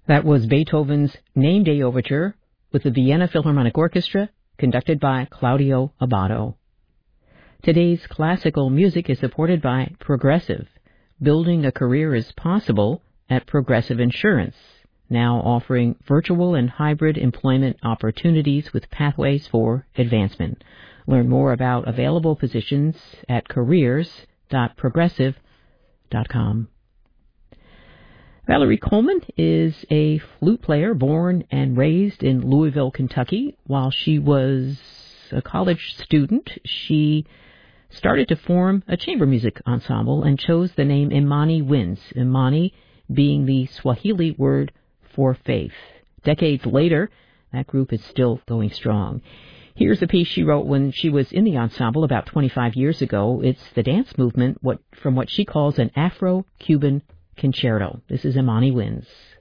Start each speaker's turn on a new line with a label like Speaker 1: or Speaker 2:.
Speaker 1: That was Beethoven's Name Day Overture with the Vienna Philharmonic Orchestra, conducted by Claudio Abbado. Today's classical music is supported by Progressive. Building a career is possible at Progressive Insurance, now offering virtual and hybrid employment opportunities with pathways for advancement. Learn more about available positions at careers.progressive.com. Valerie Coleman is a flute player born and raised in Louisville, Kentucky. While she was a college student, she started to form a chamber music ensemble and chose the name Imani Winds, Imani being the Swahili word for faith. Decades later, that group is still going strong. Here's a piece she wrote when she was in the ensemble about 25 years ago. It's the dance movement from what she calls an Afro-Cuban concerto. This is Imani Winds.